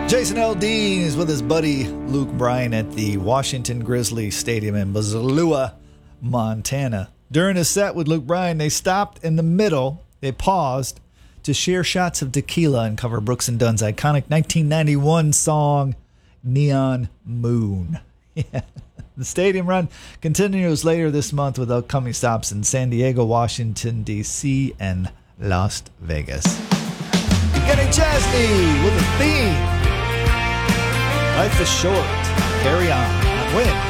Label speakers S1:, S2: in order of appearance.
S1: Jason Aldean is with his buddy Luke Bryan at the Washington Grizzly Stadium in Missoula, Montana. During a set with Luke Bryan, they stopped in the middle. They paused to share shots of tequila and cover Brooks and Dunn's iconic 1991 song, Neon Moon. Yeah. The stadium run continues later this month with upcoming stops in San Diego, Washington, D.C., and Las Vegas. Getting Chesney with a theme. Life is short. Carry on. Win.